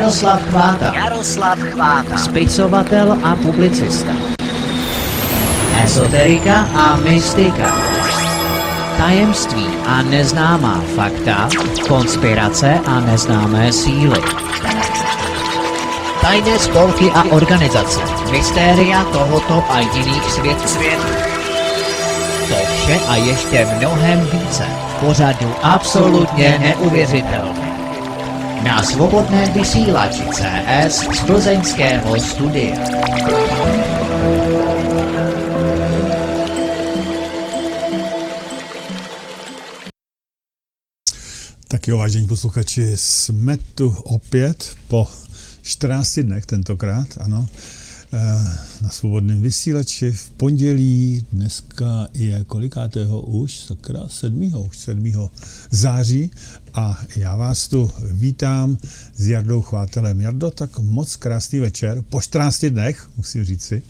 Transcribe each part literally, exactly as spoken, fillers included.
Jaroslav Chváta. Jaroslav Chváta. Spisovatel a publicista. Esoterika a mystika. Tajemství a neznámá fakta. Konspirace a neznámé síly. Tajné spolky a organizace. Mystéria tohoto a jiných světů. To vše a ještě mnohem více v pořadu absolutně neuvěřitelné. Na svobodném vysílači C S z plzeňského studia. Tak jo, vážení posluchači, jsme tu opět po čtrnácti dnech tentokrát, ano, na svobodném vysílači v pondělí, dneska je kolikátého už, sakra, sedmého, už sedmého září a já vás tu vítám s Jardou Chvátelem. Jardo, tak moc krásný večer, po čtrnácti dnech, musím říci.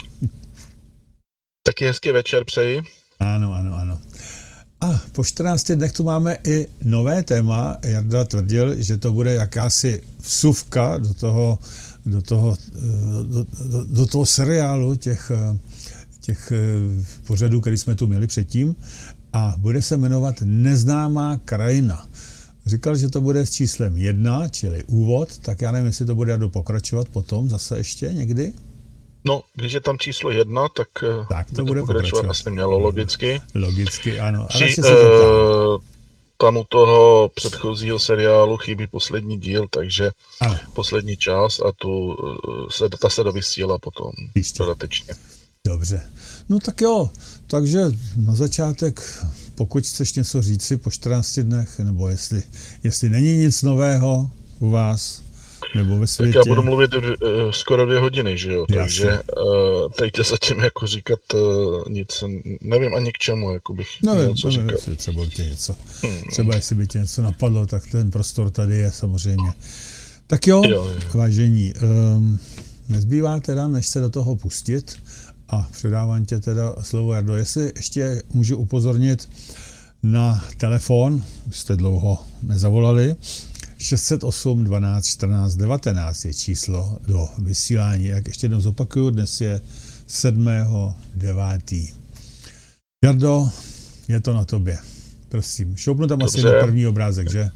Taky hezký večer přeji. Ano, ano, ano. A po čtrnácti dnech tu máme i nové téma. Jarda tvrdil, že to bude jakási vsuvka do toho, do toho, do, do, do toho seriálu těch, těch pořadů, který jsme tu měli předtím. A bude se jmenovat Neznámá krajina. Říkal, že to bude s číslem jedna, čili úvod, tak já nevím, jestli to bude do pokračovat potom zase ještě někdy. No, když je tam číslo jedna, tak, tak to, to bude pokračovat asi mělo logicky. Logicky, ano. Při, uh, tam u toho předchozího seriálu chybí poslední díl, takže ano. Poslední část a tu se, ta se dovysílá potom dodatečně. Dobře. No tak jo, takže na začátek, pokud chceš něco říci po čtrnácti dnech, nebo jestli, jestli není nic nového u vás, nebo ve světě. Tak já budu mluvit uh, skoro dvě hodiny, že jo, jasně. Takže uh, teď zatím jako říkat uh, nic, nevím ani k čemu, jako bych no, měl co nevím, říkat. Třeba tě něco, hmm. třeba jestli by tě něco napadlo, tak ten prostor tady je samozřejmě. Tak jo, jo, jo. Vážení, um, nezbývá teda, než se do toho pustit a předávám tě teda slovo, Jardo, jestli ještě můžu upozornit na telefon, už jste dlouho nezavolali, šest set osm dvanáct čtrnáct devatenáct je číslo do vysílání. Jak ještě jednou zopakuju, dnes je sedmého devátého Jardo, je to na tobě. Prosím, šoupnu tam asi na první obrázek, že?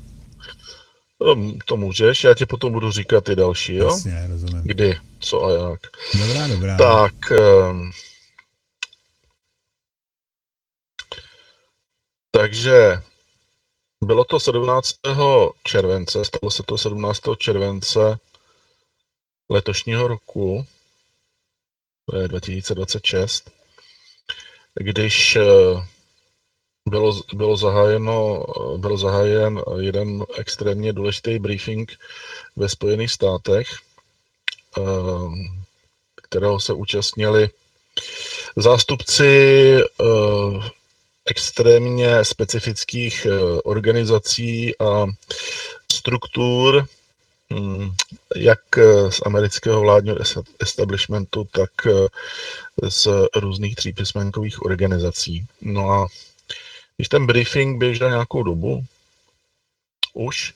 To můžeš, já ti potom budu říkat ty další, jo? Jasně, rozumím. Kdy, co a jak. Dobrá, dobrá. Tak, um, takže bylo to sedmnáctého července, stalo se to sedmnáctého července letošního roku, to je dva tisíce dvacet šest, když bylo, bylo, zahájeno, byl zahájen jeden extrémně důležitý briefing ve Spojených státech, kterého se účastnili zástupci extrémně specifických organizací a struktur, jak z amerického vládního establishmentu, tak z různých třípísmenkových organizací. No a když ten briefing běžel nějakou dobu, už,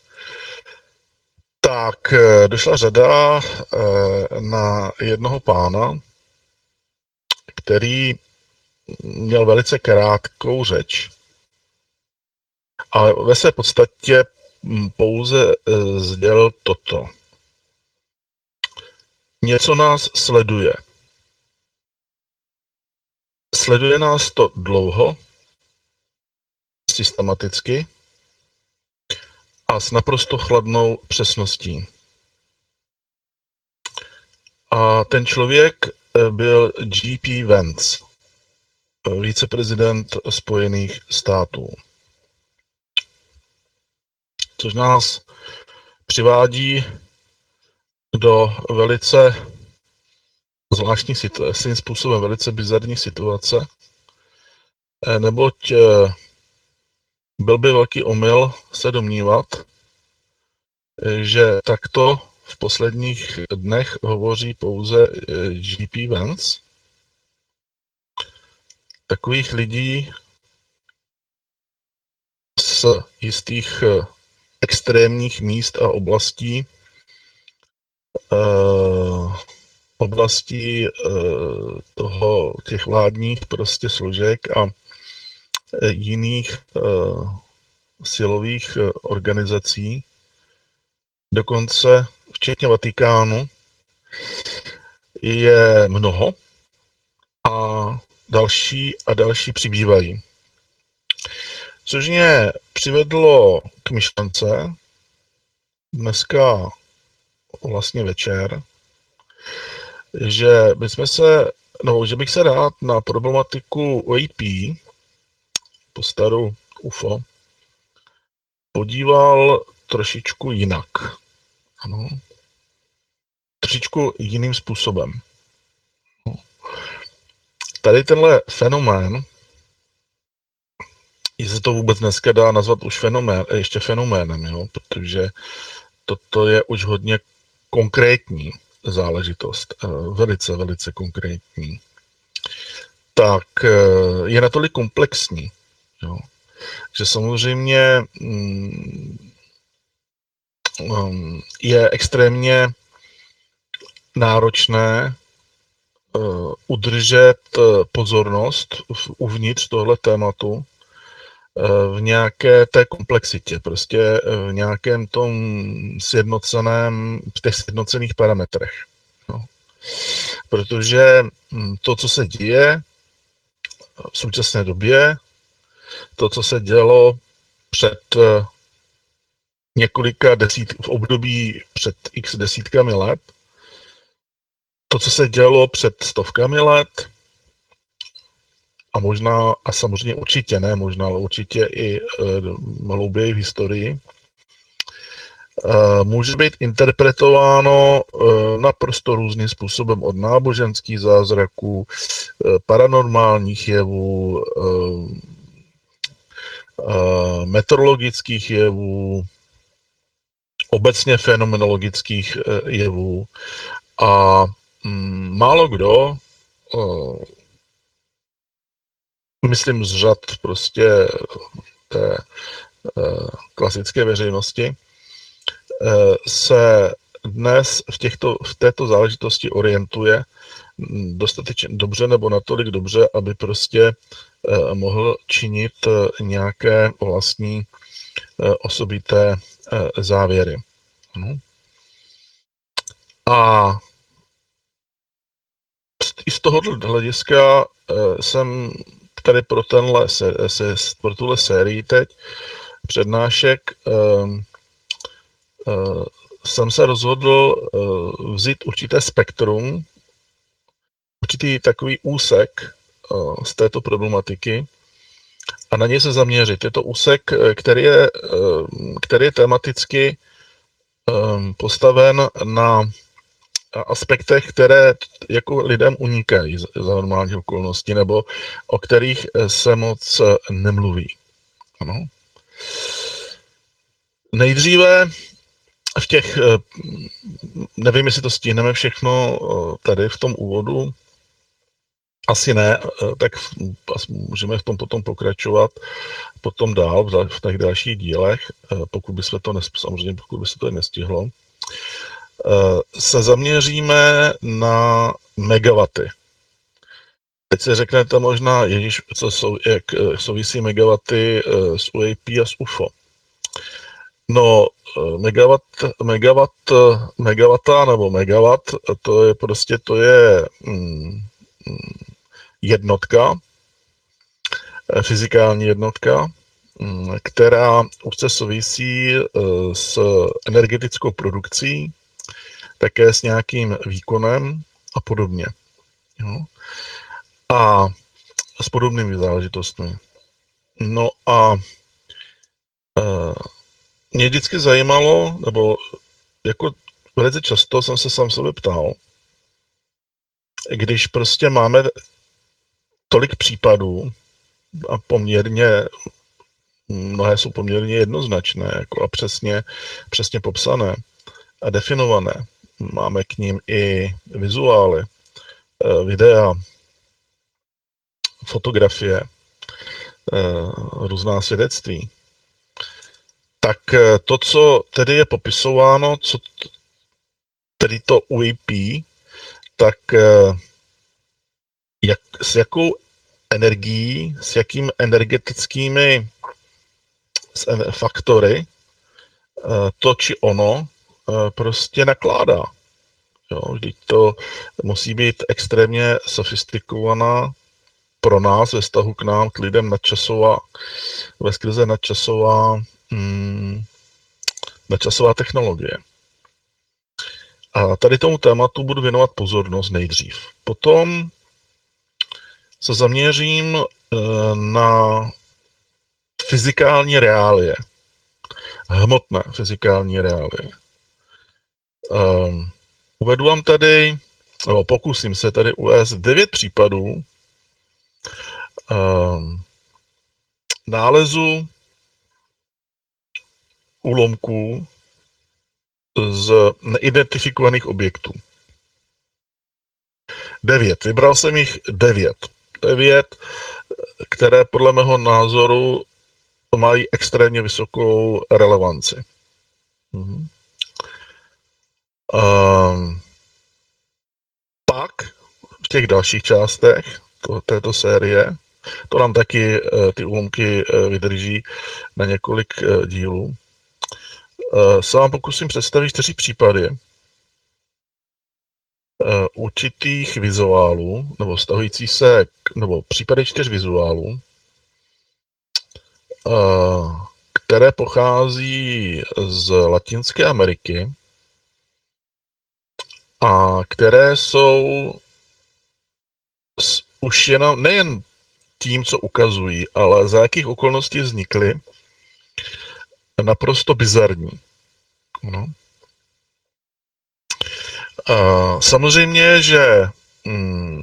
tak došla řada na jednoho pána, který měl velice krátkou řeč, ale ve své podstatě pouze sdělil toto. Něco nás sleduje. Sleduje nás to dlouho, systematicky a s naprosto chladnou přesností. A ten člověk byl G P Vance, viceprezident Spojených států. Což nás přivádí do velice zvláštní situace, svým způsobem velice bizarní situace, neboť byl by velký omyl se domnívat, že takto v posledních dnech hovoří pouze G P Vance. Takových lidí z jistých extrémních míst a oblastí uh, oblastí uh, toho, těch vládních prostě složek a uh, jiných uh, silových uh, organizací, dokonce včetně Vatikánu, je mnoho a další a další přibývají. Což mě přivedlo k myšlence dneska vlastně večer, že bychom se, no, že bych se rád na problematiku O A P, postaru U F O, podíval trošičku jinak. Ano. Trošičku jiným způsobem. No. Tady tenhle fenomén, jestli to vůbec dneska dá nazvat už fenomén, ještě fenoménem, jo? Protože toto je už hodně konkrétní záležitost, velice, velice konkrétní, tak je natolik komplexní, jo? Že samozřejmě je extrémně náročné udržet pozornost uvnitř tohle tématu v nějaké té komplexitě, prostě v nějakém tom sjednoceném, v těch sjednocených parametrech. No. Protože to, co se děje v současné době, to, co se dělo před několika desít, v období před x desítkami let, to, co se dělo před stovkami let, a možná, a samozřejmě určitě ne, možná, ale určitě i uh, hlouběji v historii, uh, může být interpretováno uh, naprosto různým způsobem od náboženských zázraků, uh, paranormálních jevů, uh, uh, meteorologických jevů, obecně fenomenologických uh, jevů a um, málo kdo uh, myslím z řad prostě té uh, klasické veřejnosti, uh, se dnes v, těchto, v této záležitosti orientuje dostatečně dobře nebo natolik dobře, aby prostě uh, mohl činit uh, nějaké vlastní uh, osobité uh, závěry. No. A i z tohoto hlediska uh, jsem tady pro, tenhle, se, se, pro tuhle sérii teď přednášek um, uh, jsem se rozhodl uh, vzít určité spektrum, určitý takový úsek uh, z této problematiky a na něj se zaměřit. Je to úsek, který je, uh, který je tematicky um, postaven na aspektech, které jako lidem unikají za normálních okolností, nebo o kterých se moc nemluví. Ano. Nejdříve v těch, nevím, jestli to stihneme všechno tady v tom úvodu, asi ne, tak můžeme v tom potom pokračovat, potom dál v těch dalších dílech, pokud by se to, samozřejmě pokud by se to nestihlo. Se zaměříme na megawaty. Teď si řeknete možná, ježiš, co jsou, jak souvisí megawaty s U A P a s U F O. No, megawatt, megawatt, megawata nebo megawatt, to je prostě, to je mm, jednotka, fyzikální jednotka, která úzce souvisí s energetickou produkcí, také s nějakým výkonem a podobně. Jo? A s podobnými záležitostmi. No a e, mě vždycky zajímalo, nebo jako velice často jsem se sám sebe ptal, když prostě máme tolik případů a poměrně, mnohé jsou poměrně jednoznačné jako a přesně, přesně popsané a definované. Máme k ním i vizuály, videa, fotografie, různá svědectví. Tak to, co tedy je popisováno, co tedy to U A P, tak jak, s jakou energií, s jakými energetickými faktory to či ono prostě nakládá. Jo, vždyť to musí být extrémně sofistikovaná pro nás ve vztahu k nám, k lidem nadčasová, ve skrze nadčasová, hmm, nadčasová technologie. A tady tomu tématu budu věnovat pozornost nejdřív. Potom se zaměřím na fyzikální reálie, hmotné fyzikální reálie. Um, uvedu vám tady, nebo pokusím se tady uvést devět případů um, nálezu úlomků z neidentifikovaných objektů. Devět. Vybral jsem jich devět. Devět, které podle mého názoru mají extrémně vysokou relevanci. Mhm. Um, pak v těch dalších částech to, této série, to nám taky uh, ty úlomky uh, vydrží na několik uh, dílů, uh, se vám pokusím představit čtyři případy uh, určitých vizuálů, nebo vztahující se, k, nebo případy čtyř vizuálů, uh, které pochází z Latinské Ameriky a které jsou už jenom nejen tím, co ukazují, ale za jakých okolností vznikly, naprosto bizarní. No. A samozřejmě, že mm,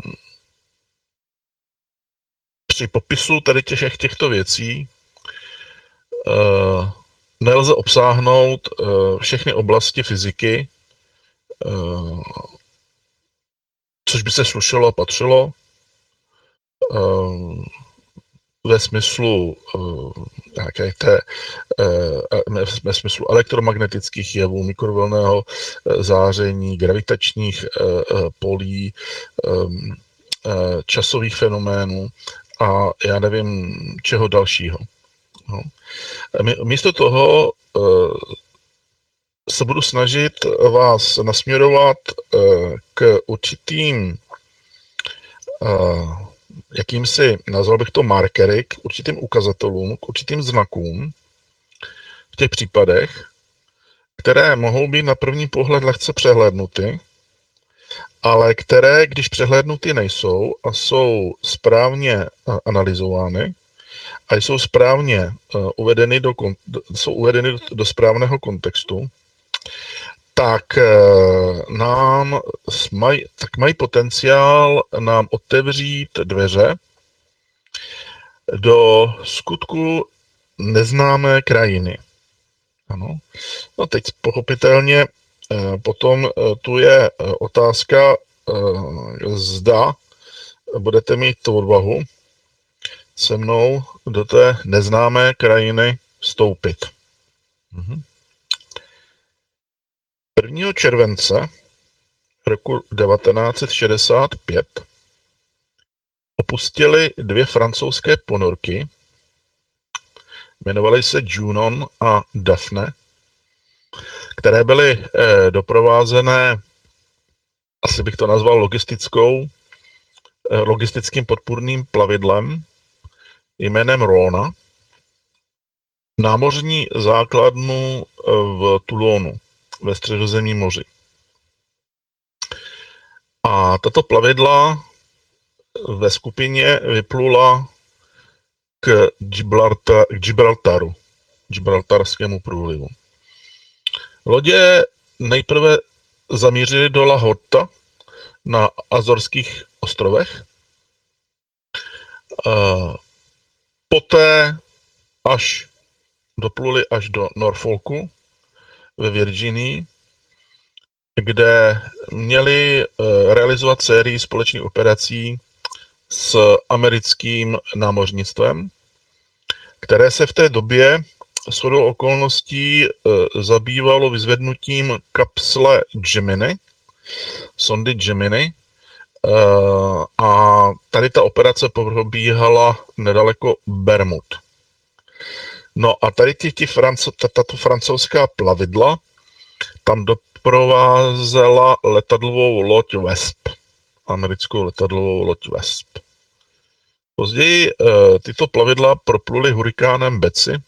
při popisu tady těch, těchto věcí uh, nelze obsáhnout uh, všechny oblasti fyziky, uh, což by se slušelo a patřilo, uh, ve smyslu uh, nějaké té, uh, ve smyslu elektromagnetických jevů, mikrovlnného uh, záření, gravitačních uh, polí, um, uh, časových fenoménů a já nevím čeho dalšího. No. Místo toho uh, se budu snažit vás nasměrovat uh, k určitým uh, jakýmsi, nazval bych to markery, k určitým ukazatelům, k určitým znakům v těch případech, které mohou být na první pohled lehce přehlédnuty, ale které, když přehlédnuty nejsou a jsou správně analyzovány a jsou správně uvedeny do, jsou uvedeny do, do správného kontextu, tak nám maj, tak mají potenciál nám otevřít dveře do skutku neznámé krajiny. Ano. No teď pochopitelně potom tu je otázka, zda budete mít tu odvahu se mnou do té neznámé krajiny vstoupit. Mhm. prvního července roku devatenáct set šedesát pět opustili dvě francouzské ponorky, jmenovaly se Junon a Daphne, které byly eh, doprovázené, asi bych to nazval logistickou, eh, logistickým podpůrným plavidlem jménem Rona, námořní základnu eh, v Toulonu ve Středozemním moři. A tato plavidla ve skupině vyplula k, Gibraltar, k Gibraltaru, Gibraltarskému průlivu. Lodě nejprve zamířily do La Horta na Azorských ostrovech, poté až dopluli až do Norfolku ve Virginii, kde měli realizovat sérii společných operací s americkým námořnictvem, které se v té době shodou okolností zabývalo vyzvednutím kapsle Gemini, sondy Gemini. A tady ta operace probíhala nedaleko Bermud. No a tady ti, ti Franco, tato francouzská plavidla tam doprovázela letadlovou loď Wasp, americkou letadlovou loď Wasp. Později e, tyto plavidla propluly hurikánem Betsy e,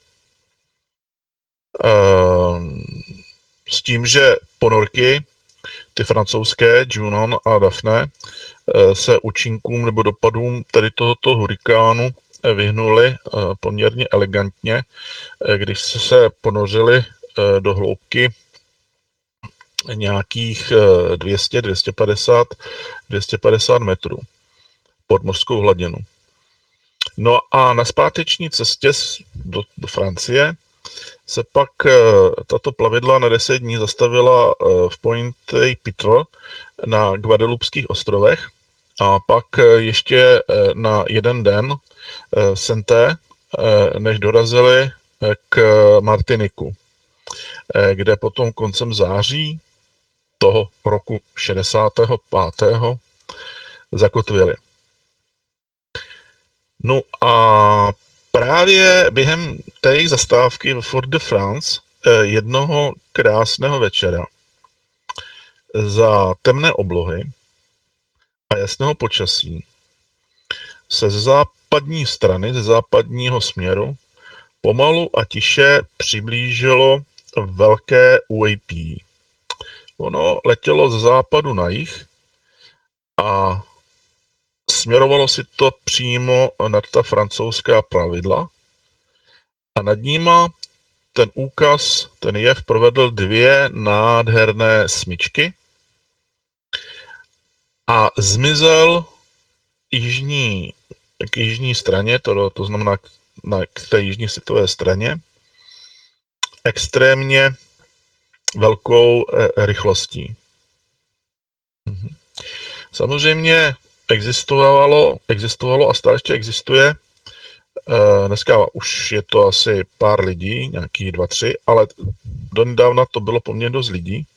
s tím, že ponorky, ty francouzské, Junon a Daphne, e, se účinkům nebo dopadům tady tohoto hurikánu vyhnuli e, poměrně elegantně, e, když se ponořili e, do hloubky nějakých dvě stě, dvě stě padesát, dvě stě padesát metrů pod mořskou hladinu. No a na zpáteční cestě do, do Francie se pak tato plavidla na deset dní zastavila v Pointe-Pitre na Guadelupských ostrovech a pak ještě na jeden den Senté, než dorazili k Martiniku, kde potom koncem září toho roku šedesátého pátého zakotvili. No a právě během té jejich zastávky v Fort-de-France jednoho krásného večera za temné oblohy a jasného počasí se ze západní strany, ze západního směru pomalu a tiše přiblížilo velké U A P. Ono letělo ze západu na jih a směrovalo si to přímo nad ta francouzská plavidla a nad níma ten úkaz, ten jev provedl dvě nádherné smyčky a zmizel jižní, k jižní straně, to, to znamená na, k té jižní světové straně, extrémně velkou e, rychlostí. Mhm. Samozřejmě existovalo, existovalo a stále ještě existuje, e, dneska už je to asi pár lidí, nějakých dva, tři, ale donedávna to bylo poměrně dost lidí,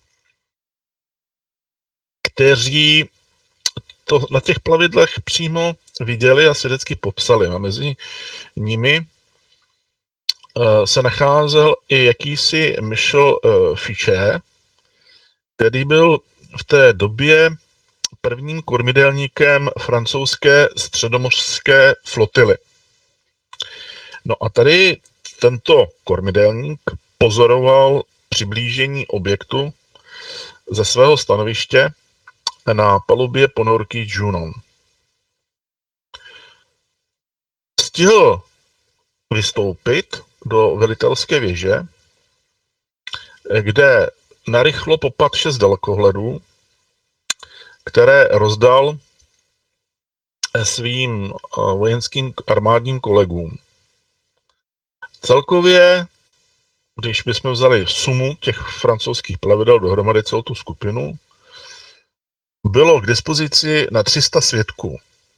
kteří to na těch plavidlech přímo viděli a svědecky popsali. A mezi nimi se nacházel i jakýsi Michel Fichet, který byl v té době prvním kormidelníkem francouzské středomořské flotily. No a tady tento kormidelník pozoroval přiblížení objektu ze svého stanoviště na palubě ponorky Junon. Stihl vystoupit do velitelské věže, kde narychlo popad šest dalekohledů, které rozdal svým vojenským armádním kolegům. Celkově, když bychom vzali sumu těch francouzských plavidel dohromady celou tu skupinu, bylo k dispozici na tři sta svědků,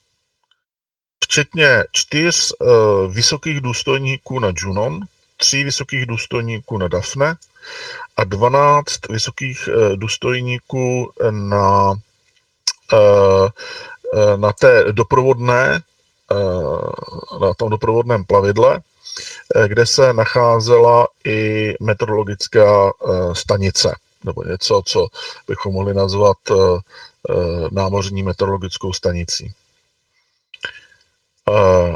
včetně čtyř uh, vysokých důstojníků na Junon, tří vysokých důstojníků na Daphne a dvanáct vysokých uh, důstojníků na, uh, uh, na té doprovodné, uh, na tom doprovodném plavidle, uh, kde se nacházela i meteorologická uh, stanice, nebo něco, co bychom mohli nazvat uh, uh, námořní meteorologickou stanicí. Uh,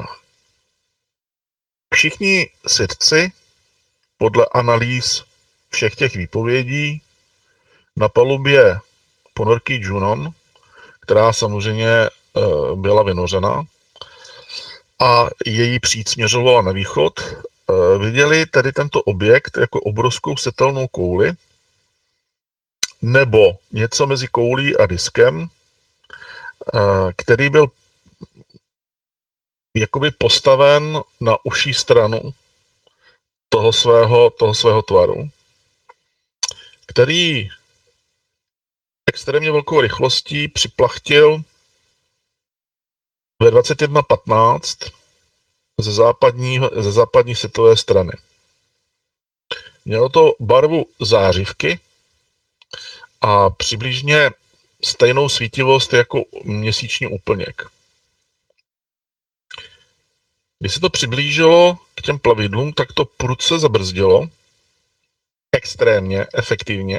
všichni svědci podle analýz všech těch výpovědí na palubě ponorky Junon, která samozřejmě uh, byla vynořena a její příď směřovala na východ, uh, viděli tady tento objekt jako obrovskou setelnou kouli nebo něco mezi koulí a diskem, uh, který byl jakoby postaven na uší stranu toho svého, toho svého tvaru, který extrémně velkou rychlostí připlachtil ve dvacet jedna patnáct ze, západního, ze západní světové strany. Mělo to barvu zářivky a přibližně stejnou svítivost jako měsíční úplněk. Když se to přiblížilo k těm plavidlům, tak to prudce zabrzdilo, extrémně efektivně,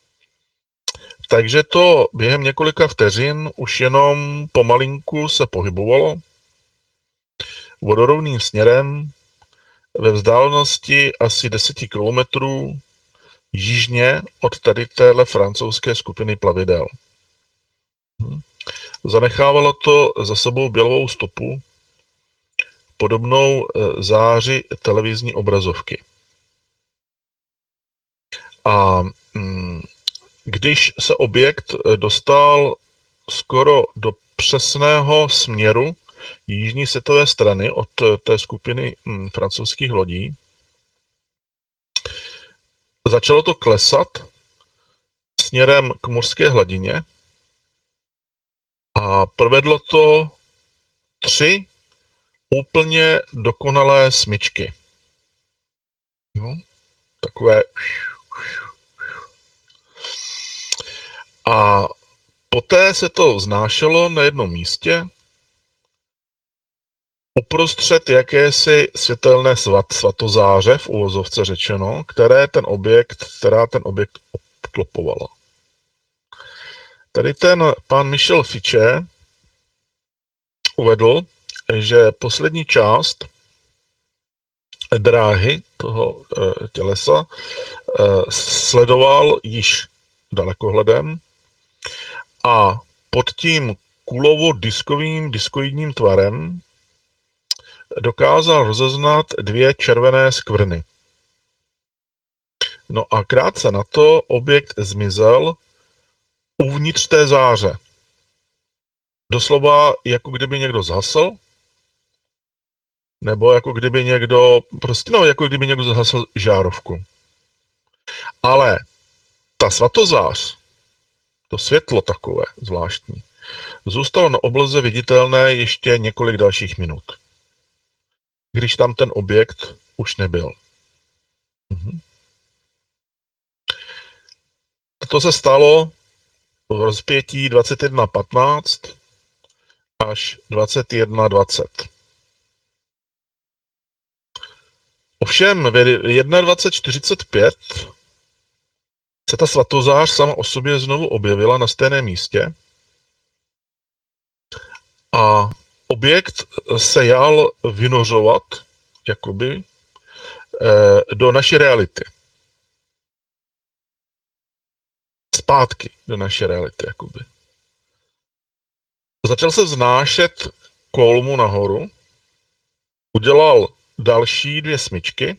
takže to během několika vteřin už jenom pomalinku se pohybovalo vodorovným směrem ve vzdálenosti asi deset kilometrů jižně od tady téhle francouzské skupiny plavidel. Zanechávalo to za sebou bělovou stopu, podobnou záři televizní obrazovky. A když se objekt dostal skoro do přesného směru jižní světové strany od té skupiny francouzských lodí, začalo to klesat směrem k mořské hladině a provedlo to tři úplně dokonalé smyčky. No, takové. A poté se to vznášelo na jednom místě uprostřed jakési světelné svat, svatozáře, v uvozovce řečeno, které ten objekt, která ten objekt obklopovala. Tady ten pan Michel Fichet uvedl, že poslední část dráhy toho tělesa sledoval již dalekohledem a pod tím kulovo-diskovým diskoidním tvarem dokázal rozeznat dvě červené skvrny. No a krátce na to objekt zmizel uvnitř té záře. Doslova jako kdyby někdo zhasl, nebo jako kdyby někdo, prostě no, jako kdyby někdo zhasl žárovku. Ale ta svatozář, to světlo takové zvláštní, zůstalo na obloze viditelné ještě několik dalších minut, když tam ten objekt už nebyl. Mhm. To se stalo v rozpětí dvacet jedna patnáct až dvacet jedna dvacet. Ovšem v dvacet jedna čtyřicet pět se ta svatozář sama o sobě znovu objevila na stejném místě a objekt se jal vynořovat jakoby do naší reality. Zpátky do naší reality jakoby. Začal se vznášet kolmu nahoru, udělal další dvě smyčky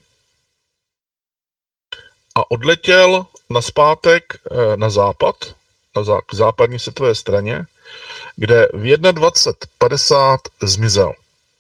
a odletěl nazpátek na západ, na zá, k západní světové straně, kde v dvacet jedna padesát zmizel.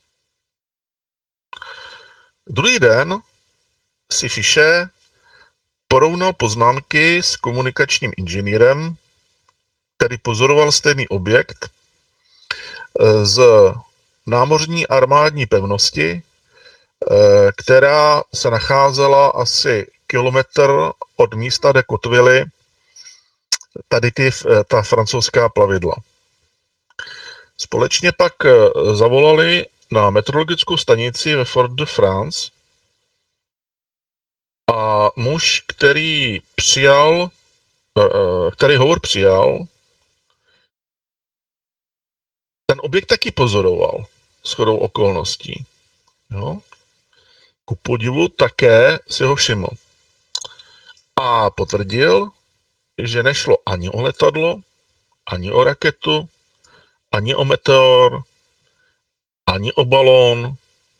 Druhý den si Fichet porovnal poznámky s komunikačním inženýrem, který pozoroval stejný objekt z námořní armádní pevnosti, která se nacházela asi kilometr od místa, kde kotvily tady ty, ta francouzská plavidla. Společně pak zavolali na meteorologickou stanici ve Fort-de-France a muž, který přijal, který hovor přijal, ten objekt taky pozoroval shodou okolností. Jo? Ku podivu také si ho všiml. A potvrdil, že nešlo ani o letadlo, ani o raketu, ani o meteor, ani o balón,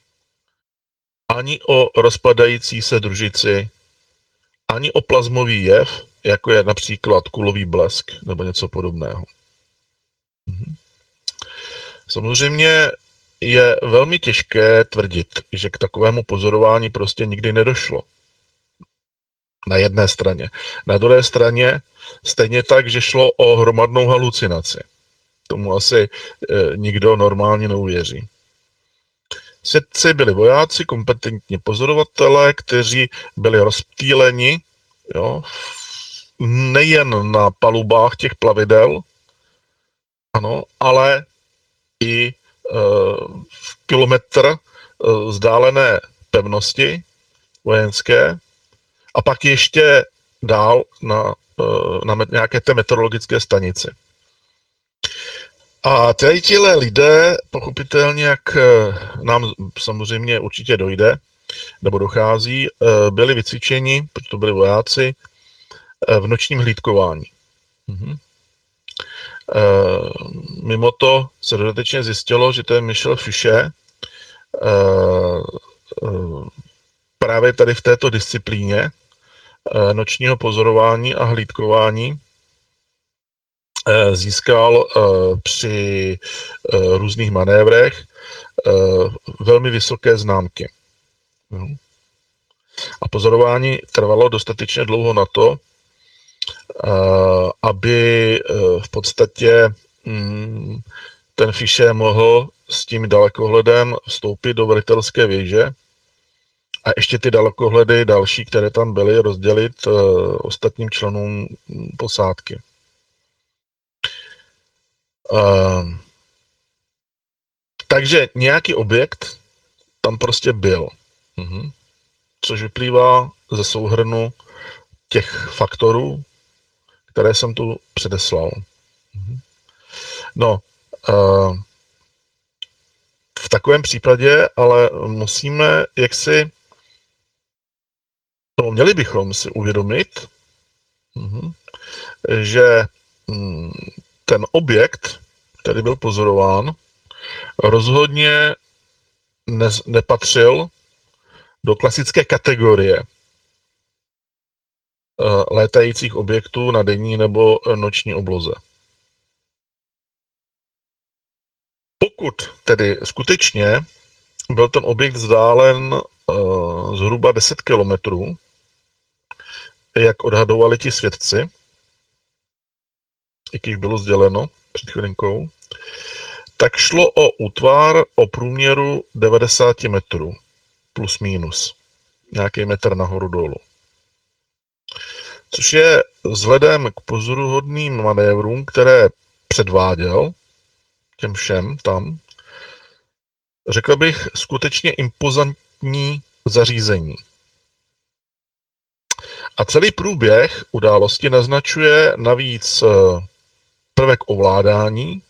ani o rozpadající se družici, ani o plazmový jev, jako je například kulový blesk nebo něco podobného. Mhm. Samozřejmě je velmi těžké tvrdit, že k takovému pozorování prostě nikdy nedošlo. Na jedné straně. Na druhé straně stejně tak, že šlo o hromadnou halucinaci. Tomu asi e, nikdo normálně neuvěří. Svědci byli vojáci, kompetentní pozorovatelé, kteří byli rozptýleni jo, nejen na palubách těch plavidel, ano, ale i uh, kilometr uh, vzdálené pevnosti vojenské a pak ještě dál na, uh, na nějaké té meteorologické stanici. A tady tihle lidé, pochopitelně, jak nám samozřejmě určitě dojde, nebo dochází, byli vycvičeni, protože to byli vojáci, v nočním hlídkování. Mhm. Mimo to se dodatečně zjistilo, že ten Michel Fichet právě tady v této disciplíně nočního pozorování a hlídkování získal při různých manévrech velmi vysoké známky. A pozorování trvalo dostatečně dlouho na to, aby v podstatě ten Fichet mohl s tím dalekohledem vstoupit do velitelské věže a ještě ty dalekohledy další, které tam byly, rozdělit ostatním členům posádky. Uh, takže nějaký objekt tam prostě byl, uh-huh. Což vyplývá ze souhrnu těch faktorů, které jsem tu předeslal. Uh-huh. No, uh, v takovém případě ale musíme jaksi, no, měli bychom si uvědomit, uh-huh, že um, ten objekt, který byl pozorován, rozhodně ne, nepatřil do klasické kategorie létajících objektů na denní nebo noční obloze. Pokud tedy skutečně byl ten objekt vzdálen uh, zhruba deset kilometrů, jak odhadovali ti svědci, jak již bylo sděleno před chvilinkou, tak šlo o útvar o průměru devadesát metrů, plus minus, nějaký metr nahoru dolů. Což je vzhledem k pozoruhodným manévrům, které předváděl těm všem tam, řekl bych, skutečně impozantní zařízení. A celý průběh události naznačuje navíc prvek ovládání